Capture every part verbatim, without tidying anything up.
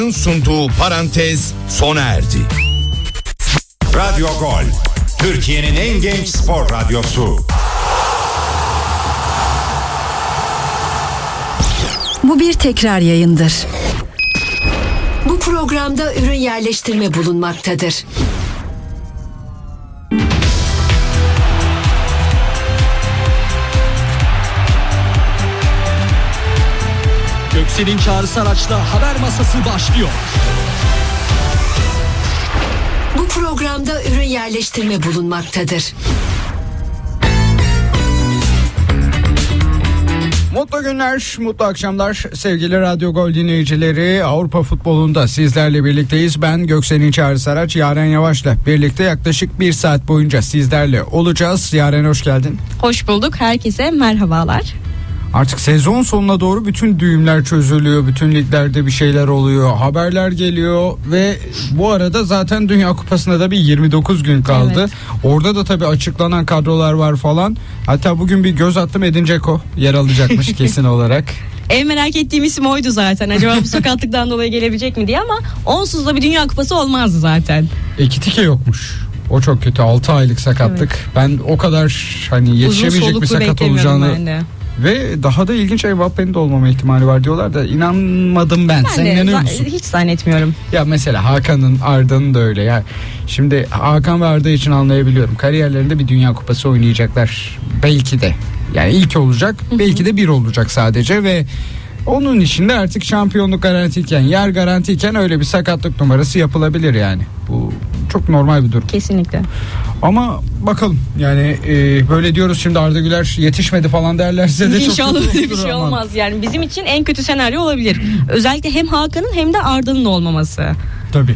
sunduğu parantez sona erdi. Radyo Gol, Türkiye'nin en genç spor radyosu. Bu bir tekrar yayındır. Bu programda ürün yerleştirme bulunmaktadır. Göksel'in Çağrısı Araç'la haber masası başlıyor. Bu programda ürün yerleştirme bulunmaktadır. Mutlu günler, mutlu akşamlar sevgili Radyo Gol dinleyicileri. Avrupa futbolunda sizlerle birlikteyiz. Ben Göksel'in Çağrısı Araç, Yaren Yavaş'la birlikte yaklaşık bir saat boyunca sizlerle olacağız. Yaren hoş geldin. Hoş bulduk, herkese merhabalar. Artık sezon sonuna doğru bütün düğümler çözülüyor. Bütün liglerde bir şeyler oluyor. Haberler geliyor ve bu arada zaten Dünya Kupası'na da bir yirmi dokuz gün kaldı. Evet. Orada da tabii açıklanan kadrolar var falan. Hatta bugün bir göz attım, Edin Dzeko yer alacakmış kesin olarak. En merak ettiğim isim oydu zaten. Acaba bu sakatlıktan dolayı gelebilecek mi diye, ama onsuz da bir Dünya Kupası olmazdı zaten. Ekitike yokmuş. O çok kötü, altı aylık sakatlık. Evet. Ben o kadar hani yetişemeyecek bir sakat olacağını... Ve daha da ilginç, Mbappe'nin de olmama ihtimali var diyorlar da inanmadım ben. ben Sen inanıyor musun? Hiç zannetmiyorum. Ya mesela Hakan'ın, Arda'nın da öyle. Yani şimdi Hakan ve Arda için anlayabiliyorum. Kariyerlerinde bir Dünya Kupası oynayacaklar. Belki de. Yani ilk olacak. Hı hı. Belki de bir olacak sadece ve onun içinde artık şampiyonluk garantiyken, yer garantiyken öyle bir sakatlık numarası yapılabilir yani. Bu çok normal bir durum. Kesinlikle. Ama bakalım yani e, böyle diyoruz şimdi, Arda Güler yetişmedi falan derlerse de çok İnşallah öyle bir şey olmaz. Yani bizim için en kötü senaryo olabilir. Özellikle hem Hakan'ın hem de Arda'nın olmaması. Tabii.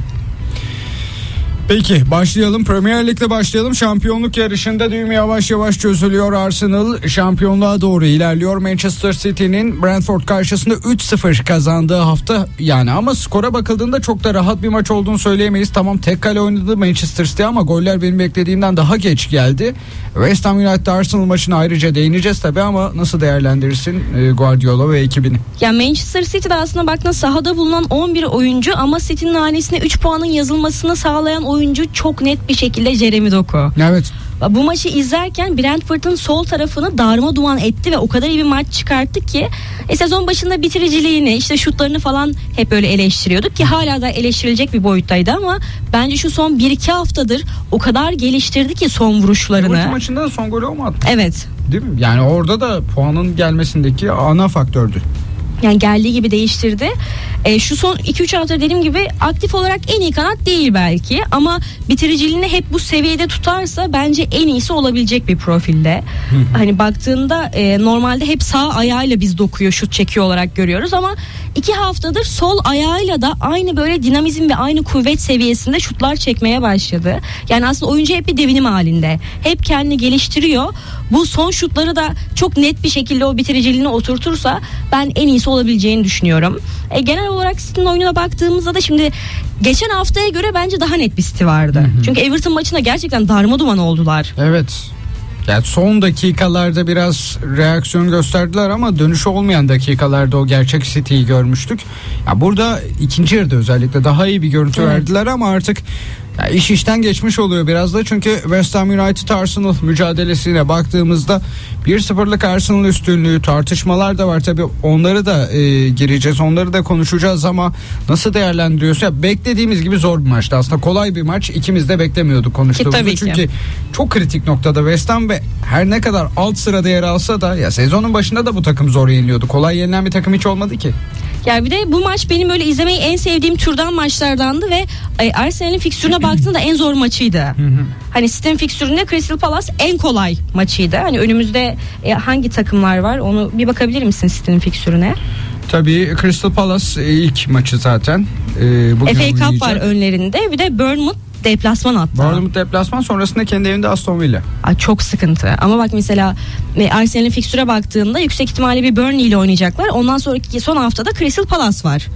Peki başlayalım. Premier Lig'de başlayalım. Şampiyonluk yarışında düğüm yavaş yavaş çözülüyor. Arsenal şampiyonluğa doğru ilerliyor. Manchester City'nin Brentford karşısında üç sıfır kazandığı hafta yani, ama skora bakıldığında çok da rahat bir maç olduğunu söyleyemeyiz. Tamam, tek kale oynadı Manchester City ama goller benim beklediğimden daha geç geldi. West Ham United Arsenal maçına ayrıca değineceğiz tabii, ama nasıl değerlendirirsin Guardiola ve ekibini? Ya Manchester City'de aslında baktığında sahada bulunan on bir oyuncu, ama City'nin hanesine üç puanın yazılmasını sağlayan oyuncu çok net bir şekilde Jeremy Doku. Evet. Bu maçı izlerken Brentford'un sol tarafını darmaduman etti ve o kadar iyi bir maç çıkarttı ki e, sezon başında bitiriciliğini, işte şutlarını falan hep öyle eleştiriyorduk ki hala da eleştirilecek bir boyuttaydı, ama bence şu son bir iki haftadır o kadar geliştirdi ki son vuruşlarını. Bu maçında da son golü o mu attı? Evet. Değil mi? Yani orada da puanın gelmesindeki ana faktördü. Yani geldiği gibi değiştirdi. E, şu son iki üç hafta dediğim gibi aktif olarak en iyi kanat değil belki, ama bitiriciliğini hep bu seviyede tutarsa bence en iyisi olabilecek bir profilde. Hani baktığında e, normalde hep sağ ayağıyla biz dokuyor, şut çekiyor olarak görüyoruz, ama iki haftadır sol ayağıyla da aynı böyle dinamizm ve aynı kuvvet seviyesinde şutlar çekmeye başladı. Yani aslında oyuncu hep bir devinim halinde. Hep kendini geliştiriyor. Bu son şutları da çok net bir şekilde o bitiriciliğini oturtursa ben en iyisi olabileceğini düşünüyorum. E, genel olarak City'nin oyununa baktığımızda da şimdi geçen haftaya göre bence daha net bir City vardı. Hı hı. Çünkü Everton maçında gerçekten darmaduman oldular. Evet. Yani son dakikalarda biraz reaksiyon gösterdiler, ama dönüşü olmayan dakikalarda o gerçek City'yi görmüştük. Ya burada ikinci yarıda özellikle daha iyi bir görüntü evet. verdiler, ama artık ya iş işten geçmiş oluyor biraz da, çünkü West Ham United Arsenal mücadelesine baktığımızda bir sıfırlık Arsenal üstünlüğü, tartışmalar da var tabii, onları da e, gireceğiz, onları da konuşacağız, ama nasıl değerlendiriyorsun? Ya beklediğimiz gibi zor bir maçtı aslında, kolay bir maç, ikimiz de beklemiyorduk konuştuğumuzu, çünkü çok kritik noktada West Ham ve her ne kadar alt sırada yer alsa da ya sezonun başında da bu takım zor yeniliyordu, kolay yenilen bir takım hiç olmadı ki. Ya bir de bu maç benim böyle izlemeyi en sevdiğim türden maçlardandı ve e, Arsenal'in fikstürüne baktığında en zor maçıydı. Hı hı. Hani City'nin fikstüründe Crystal Palace en kolay maçıydı. Hani önümüzde e, hangi takımlar var, onu bir bakabilir misin City'nin fikstürüne? Tabii Crystal Palace ilk maçı zaten. E, F A Cup var önlerinde, bir de Bournemouth deplasman hatta. Bournemouth deplasman, sonrasında kendi evinde Aston Villa. Ay, çok sıkıntı. Ama bak mesela Arsenal'in fikstüre baktığında yüksek ihtimalle bir Burnley ile oynayacaklar. Ondan sonraki son haftada Crystal Palace var.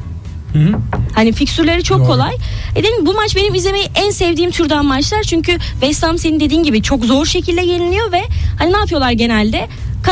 Hı hı. Hani fikstürleri çok Doğru. kolay. E dedim, bu maç benim izlemeyi en sevdiğim türden maçlar. Çünkü West Ham senin dediğin gibi çok zor şekilde yeniliyor ve hani ne yapıyorlar genelde?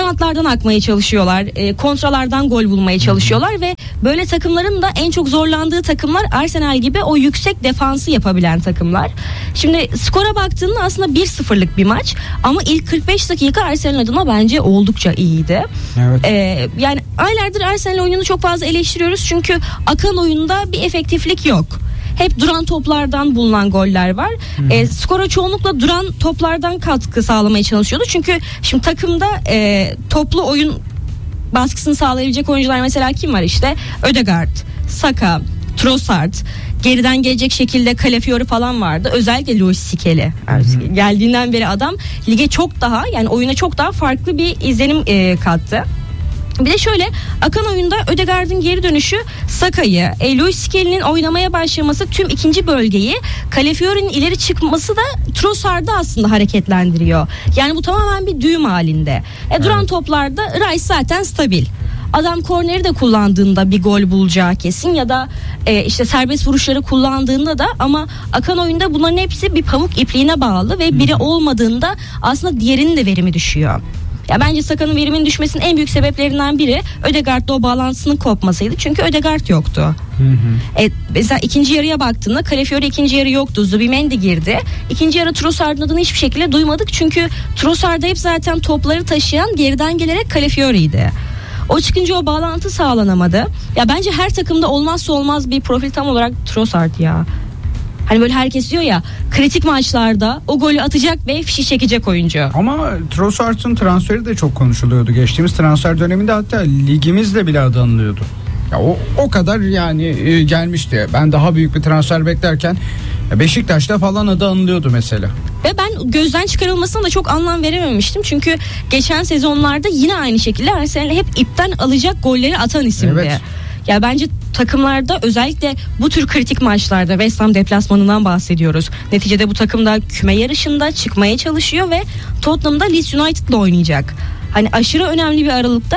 kanatlardan akmaya çalışıyorlar. E, kontralardan gol bulmaya çalışıyorlar ve böyle takımların da en çok zorlandığı takımlar Arsenal gibi o yüksek defansı yapabilen takımlar. Şimdi skora baktığında aslında bir sıfırlık bir maç ama ilk kırk beş dakika Arsenal adına bence oldukça iyiydi. Evet. E, yani aylardır Arsenal oyununu çok fazla eleştiriyoruz çünkü akan oyunda bir efektiflik yok. Hep duran toplardan bulunan goller var. E, skora çoğunlukla duran toplardan katkı sağlamaya çalışıyordu. Çünkü şimdi takımda e, toplu oyun baskısını sağlayabilecek oyuncular mesela kim var işte? Ödegaard, Saka, Trossard, geriden gelecek şekilde Calafiori falan vardı. Özellikle Luis Skelly. Yani geldiğinden beri adam lige çok daha yani oyuna çok daha farklı bir izlenim e, kattı. Bir de şöyle akan oyunda Ödegaard'ın geri dönüşü Saka'yı, e, Luis Skelly'nin oynamaya başlaması tüm ikinci bölgeyi, Calafiori'nin ileri çıkması da Trossard'ı aslında hareketlendiriyor. Yani bu tamamen bir düğüm halinde. E, duran evet. toplarda Rice zaten stabil. Adam korneri de kullandığında bir gol bulacağı kesin ya da e, işte serbest vuruşları kullandığında da ama akan oyunda bunların hepsi bir pamuk ipliğine bağlı ve biri olmadığında aslında diğerinin de verimi düşüyor. Ya bence Saka'nın veriminin düşmesinin en büyük sebeplerinden biri Ödegaard'la o bağlantısının kopmasıydı. Çünkü Ödegaard yoktu. Hı hı. E, mesela ikinci yarıya baktığında Calafiori ikinci yarı yoktu. Zubimendi girdi. İkinci yarı Trossard'ın adını hiçbir şekilde duymadık. Çünkü Trossard'da hep zaten topları taşıyan geriden gelerek Calafiori'ydi. O çıkınca o bağlantı sağlanamadı. Ya bence her takımda olmazsa olmaz bir profil tam olarak Trossard ya. Hani böyle herkes diyor ya kritik maçlarda o golü atacak ve fişi çekecek oyuncu. Ama Trossard'ın transferi de çok konuşuluyordu. Geçtiğimiz transfer döneminde hatta ligimizde bile adı anılıyordu. Ya o, o kadar yani e, gelmişti. Ben daha büyük bir transfer beklerken Beşiktaş'ta falan adı anılıyordu mesela. Ve ben gözden çıkarılmasına da çok anlam verememiştim. Çünkü geçen sezonlarda yine aynı şekilde Arsenal'e hep ipten alacak golleri atan isimdi. Evet. Ya bence takımlarda özellikle bu tür kritik maçlarda West Ham deplasmanından bahsediyoruz. Neticede bu takım da küme yarışında çıkmaya çalışıyor ve Tottenham'da Leeds United'la oynayacak. Hani aşırı önemli bir aralıkta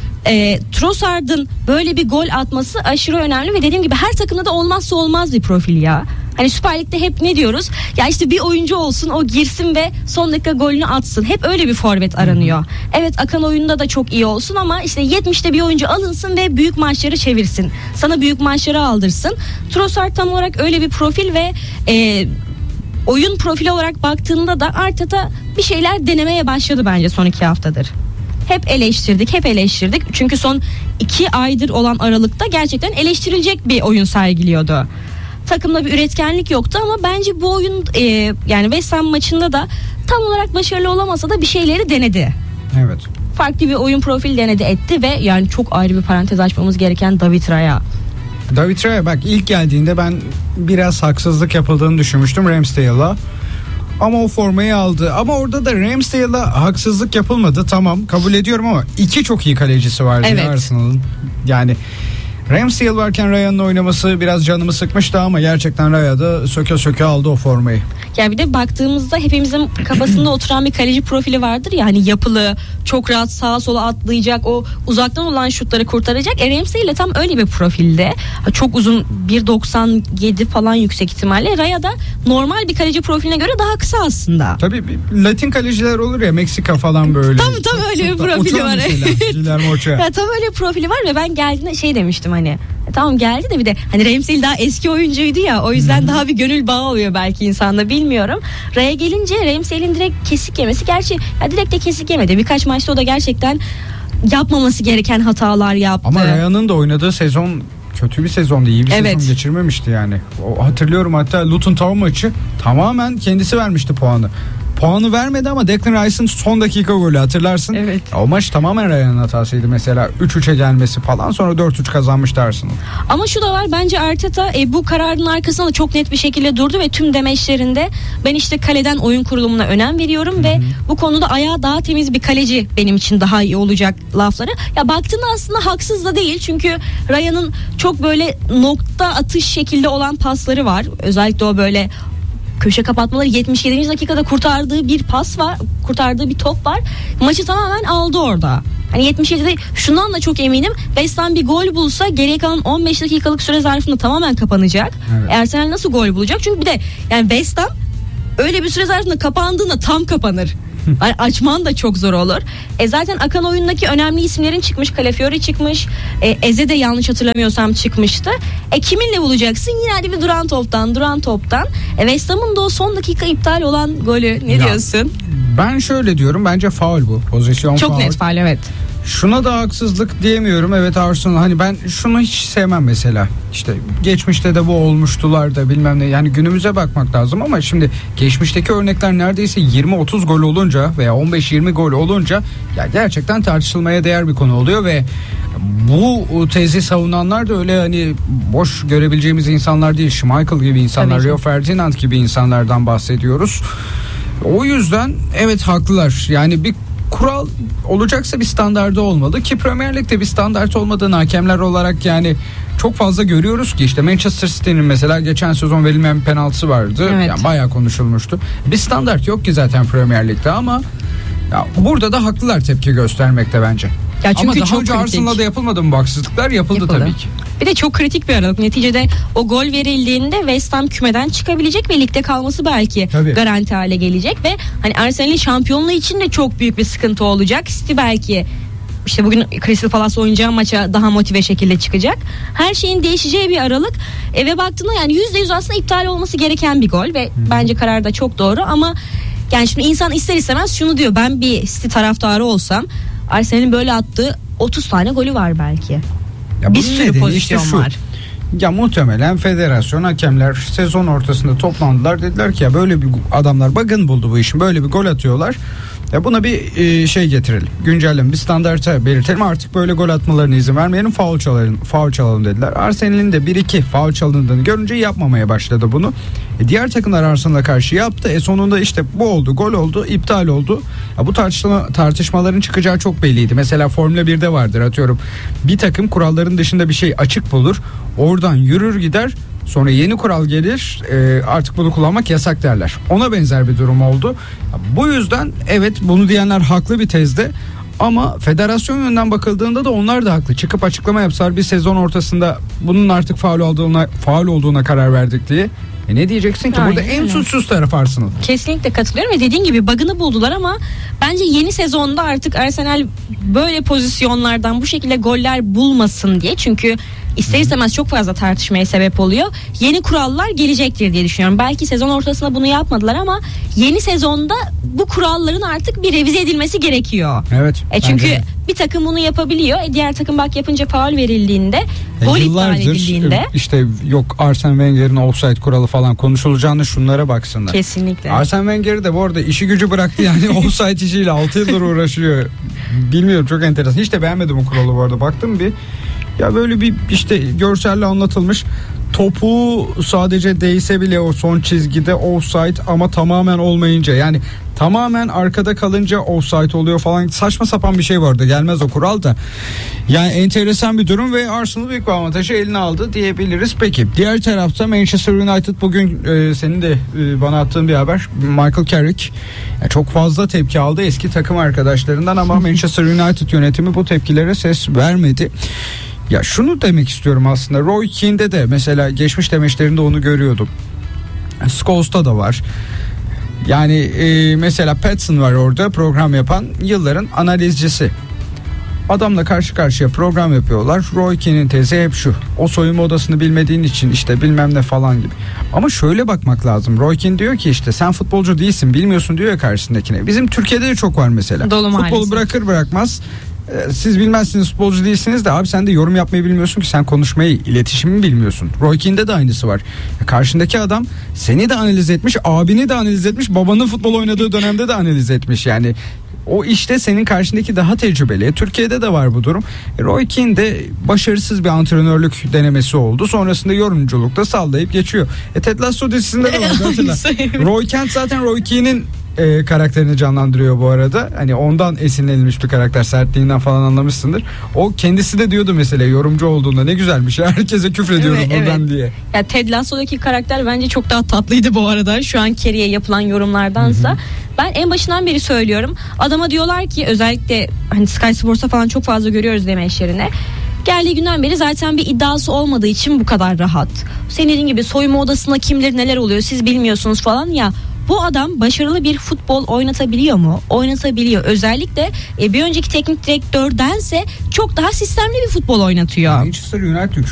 e, Trossard'ın böyle bir gol atması aşırı önemli ve dediğim gibi her takımda da olmazsa olmaz bir profil ya. Hani Süper Lig'de hep ne diyoruz? Ya işte bir oyuncu olsun, o girsin ve son dakika golünü atsın. Hep öyle bir forvet aranıyor. Evet, akan oyunda da çok iyi olsun ama işte yetmişte bir oyuncu alınsın ve büyük maçları çevirsin. Sana büyük maçları aldırsın. Trossard tam olarak öyle bir profil ve e, oyun profili olarak baktığında da Arteta bir şeyler denemeye başladı bence son iki haftadır. Hep eleştirdik, hep eleştirdik. Çünkü son iki aydır olan aralıkta gerçekten eleştirilecek bir oyun sergiliyordu. Takımda bir üretkenlik yoktu ama bence bu oyun e, yani West Ham maçında da tam olarak başarılı olamasa da bir şeyleri denedi. Evet. Farklı bir oyun profili denedi etti ve yani çok ayrı bir parantez açmamız gereken David Raya. David Raya bak ilk geldiğinde ben biraz haksızlık yapıldığını düşünmüştüm Ramsdale'a. Ama o formayı aldı. Ama orada da Ramsdale'a haksızlık yapılmadı. Tamam, kabul ediyorum ama iki çok iyi kalecisi vardı evet. Arsenal'ın. Yani Ramsdale varken Raya'nın oynaması biraz canımı sıkmıştı ama gerçekten Raya da söke söke aldı o formayı. Ya bir de baktığımızda hepimizin kafasında oturan bir kaleci profili vardır ya, hani yapılı, çok rahat sağa sola atlayacak, o uzaktan olan şutları kurtaracak. E Ramsdale ile tam öyle bir profilde. Çok uzun, bir doksan yedi falan yüksek ihtimalle. Raya da normal bir kaleci profiline göre daha kısa aslında. Tabii Latin kaleciler olur ya, Meksika falan böyle. Tam tam öyle bir profili var. Ya, tam öyle bir profili var ve ben geldiğinde şey demiştim hani tamam geldi de bir de hani Ramsdale daha eski oyuncuydu ya, o yüzden hmm. daha bir gönül bağı oluyor belki insanda, bilmiyorum. Raya gelince Ramsdale'in direkt kesik yemesi, gerçi ya direkt de kesik yemedi. Birkaç maçta o da gerçekten yapmaması gereken hatalar yaptı. Ama Raya'nın da oynadığı sezon kötü bir sezondu. İyi bir evet. sezon geçirmemişti yani. O, hatırlıyorum hatta Luton Town maçı tamamen kendisi vermişti puanı. Puanı vermedi ama Declan Rice'ın son dakika golü hatırlarsın. Evet. O maç tamamen Raya'nın hatasıydı mesela. üç üçe gelmesi falan, sonra dört üç kazanmıştı Arsenal. Ama şu da var, bence Arteta e, bu kararın arkasında da çok net bir şekilde durdu ve tüm demeçlerinde ben işte kaleden oyun kurulumuna önem veriyorum Hı-hı. ve bu konuda ayağı daha temiz bir kaleci benim için daha iyi olacak lafları. Ya baktığında aslında haksız da değil, çünkü Raya'nın çok böyle nokta atış şekilde olan pasları var. Özellikle o böyle köşe kapatmaları, yetmiş yedinci dakikada kurtardığı bir pas var, kurtardığı bir top var. Maçı tamamen aldı orada. Hani yetmiş yedide şundan da çok eminim. West Ham bir gol bulsa geriye kalan on beş dakikalık süre zarfında tamamen kapanacak. Evet. Arsenal nasıl gol bulacak? Çünkü bir de yani West Ham öyle bir süre zarfında kapandığında tam kapanır. Yani açman da çok zor olur. E zaten akan oyundaki önemli isimlerin çıkmış. Calafiori çıkmış. E, Eze de yanlış hatırlamıyorsam çıkmıştı. E kiminle bulacaksın? Yine hadi bir duran toptan, duran toptan. E West Ham'ın da o son dakika iptal olan golü ne Ya, diyorsun? Ben şöyle diyorum, bence faul bu. Pozisyon Çok faul. net faul, evet. Şuna da haksızlık diyemiyorum. Evet Arsenal, hani ben şunu hiç sevmem mesela. İşte geçmişte de bu olmuştular da bilmem ne. Yani günümüze bakmak lazım ama şimdi geçmişteki örnekler neredeyse yirmi otuz gol olunca veya on beş yirmi gol olunca ya gerçekten tartışılmaya değer bir konu oluyor ve bu tezi savunanlar da öyle hani boş görebileceğimiz insanlar değil. Schmeichel gibi insanlar, Rio Ferdinand gibi insanlardan bahsediyoruz. O yüzden evet haklılar. Yani bir kural olacaksa bir standardı olmalı ki Premier Lig'de bir standart olmadığını hakemler olarak yani çok fazla görüyoruz ki işte Manchester City'nin mesela geçen sezon verilmeyen bir penaltısı vardı. Evet. Yani bayağı konuşulmuştu. Bir standart yok ki zaten Premier Lig'de ama ya burada da haklılar tepki göstermekte bence. Ya çünkü ama daha çok önce kritik. Arsenal'da yapılmadı mı bu haksızlıklar? Yapıldı, Yapıldı. tabii ki. Bir de çok kritik bir aralık. Neticede o gol verildiğinde West Ham kümeden çıkabilecek ve ligde kalması belki Tabii. garanti hale gelecek ve hani Arsenal'in şampiyonluğu için de çok büyük bir sıkıntı olacak. City belki işte bugün Crystal Palace oynayacağı maça daha motive şekilde çıkacak. Her şeyin değişeceği bir aralık. E ve baktığında yani yüzde yüz aslında iptal olması gereken bir gol ve hmm. bence karar da çok doğru ama yani şimdi insan ister istemez şunu diyor: ben bir City taraftarı olsam Arsenal'in böyle attığı otuz tane golü var belki. Ya bir sürü pozisyon işte var. Ya muhtemelen federasyon, hakemler sezon ortasında toplandılar, dediler ki ya böyle bir adamlar bug'ın buldu bu işin, böyle bir gol atıyorlar. Ya buna bir e, şey getirelim, güncelleyelim, bir standarta belirtelim, artık böyle gol atmalarına izin vermeyelim, faul çalalım, faul çalalım dediler. Arsenal'in de bir iki faul çalındığını görünce yapmamaya başladı bunu. E, diğer takımlar Arsenal'a karşı yaptı. E sonunda işte bu oldu, gol oldu, iptal oldu. Ya bu tartışma, tartışmaların çıkacağı çok belliydi. Mesela Formula birde vardır, atıyorum. Bir takım kuralların dışında bir şey açık bulur, oradan yürür gider. Sonra yeni kural gelir, e, artık bunu kullanmak yasak derler. Ona benzer bir durum oldu. Bu yüzden evet, bunu diyenler haklı bir tezde. Ama federasyon yönünden bakıldığında da onlar da haklı. Çıkıp açıklama yapsalar bir sezon ortasında bunun artık faul olduğuna, faul olduğuna karar verdik diye. E ne diyeceksin ki? Aynen Burada en öyle. suçsuz taraf Arsenal. Kesinlikle katılıyorum ve dediğin gibi bug'ını buldular ama bence yeni sezonda artık Arsenal böyle pozisyonlardan bu şekilde goller bulmasın diye, çünkü ister istemez çok fazla tartışmaya sebep oluyor. Yeni kurallar gelecektir diye düşünüyorum. Belki sezon ortasında bunu yapmadılar ama yeni sezonda bu kuralların artık bir revize edilmesi gerekiyor. Evet. E çünkü bence de. bir takım bunu yapabiliyor. E diğer takım bak yapınca faul verildiğinde, E gol iptal yıllardır edildiğinde. işte yok Arsene Wenger'in offside kuralı falan konuşulacağını şunlara baksınlar. Kesinlikle. Arsene Wenger de bu arada işi gücü bıraktı yani offside işiyle altı yıldır uğraşıyor. Bilmiyorum, çok enteresan. Hiç de beğenmedim o kuralı bu arada. Baktım bir, ya böyle bir işte görselle anlatılmış. Topu sadece değse bile o son çizgide offside ama tamamen olmayınca, yani tamamen arkada kalınca offside oluyor falan, saçma sapan bir şey vardı. Gelmez o kural da. Yani enteresan bir durum ve Arsenal büyük bir avantajı eline aldı diyebiliriz. Peki diğer tarafta Manchester United bugün e, senin de e, bana attığın bir haber. Michael Carrick yani çok fazla tepki aldı eski takım arkadaşlarından ama Manchester United yönetimi bu tepkilere ses vermedi. Ya şunu demek istiyorum aslında. Roy Keane'de de mesela geçmiş demeçlerinde onu görüyordum. Scholes'ta da var. Yani e, mesela Patson var orada program yapan, yılların analizcisi. Adamla karşı karşıya program yapıyorlar. Roy Keane'in tezi hep şu: o soyunma odasını bilmediğin için işte bilmem ne falan gibi. Ama şöyle bakmak lazım. Roy Keane diyor ki işte sen futbolcu değilsin, bilmiyorsun diyor ya karşısındakine. Bizim Türkiye'de de çok var mesela. Dolu Futbolu maalesef. bırakır bırakmaz siz bilmezsiniz, futbolcu değilsiniz de abi sen de yorum yapmayı bilmiyorsun ki, sen konuşmayı, iletişimi bilmiyorsun. Roy Keane'de de aynısı var. Karşındaki adam seni de analiz etmiş, abini de analiz etmiş, babanın futbol oynadığı dönemde de analiz etmiş. Yani o işte senin karşındaki daha tecrübeli. Türkiye'de de var bu durum. Roy Keane de başarısız bir antrenörlük denemesi oldu. Sonrasında yorumculukta sallayıp geçiyor. E Ted Lasso dizisinde de var hatırla. Roy Kent zaten Roy Keane'in e, karakterini canlandırıyor bu arada. Hani ondan esinlenilmiş bir karakter, sertliğinden falan anlamışsındır. O kendisi de diyordu mesela yorumcu olduğunda, ne güzelmiş ya, herkese küfrediyoruz Evet, buradan evet. diye. Ya Ted Lasso'daki karakter bence çok daha tatlıydı bu arada. Şu an Carrie'ye yapılan yorumlardansa. Hı-hı. Ben en başından beri söylüyorum. Adama diyorlar ki, özellikle hani Sky Sports'ta falan çok fazla görüyoruz demeçlerini. Geldiği günden beri zaten bir iddiası olmadığı için bu kadar rahat. Senin dediğin gibi soyunma odasında kimler neler oluyor siz bilmiyorsunuz falan ya. bu adam başarılı bir futbol oynatabiliyor mu? Oynatabiliyor. Özellikle e, bir önceki teknik direktördense çok daha sistemli bir futbol oynatıyor. Manchester United